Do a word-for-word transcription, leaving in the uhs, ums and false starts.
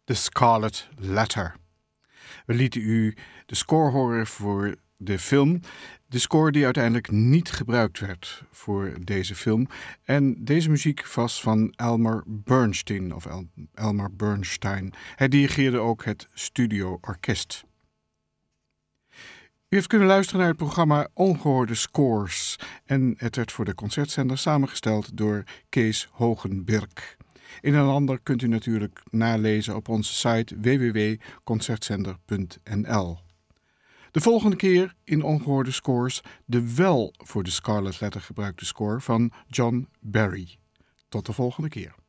The Scarlet Letter. We lieten u de score horen voor de film. De score die uiteindelijk niet gebruikt werd voor deze film. En deze muziek was van Elmer Bernstein. Of El- Elmer Bernstein. Hij dirigeerde ook het Studio Orkest. U heeft kunnen luisteren naar het programma Ongehoorde Scores. En het werd voor de concertzender samengesteld door Kees Hogenberg. Een en ander kunt u natuurlijk nalezen op onze site w w w punt concertzender punt n l. De volgende keer in Ongehoorde Scores de wel voor de Scarlet Letter gebruikte score van John Barry. Tot de volgende keer.